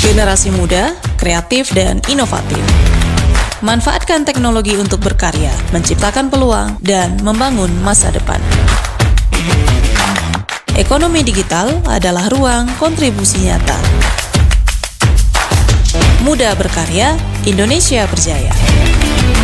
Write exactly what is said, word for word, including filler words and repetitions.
Generasi muda, kreatif dan inovatif. Manfaatkan teknologi untuk berkarya, menciptakan peluang, dan membangun masa depan. Ekonomi digital adalah ruang kontribusi nyata. Muda berkarya, Indonesia berjaya.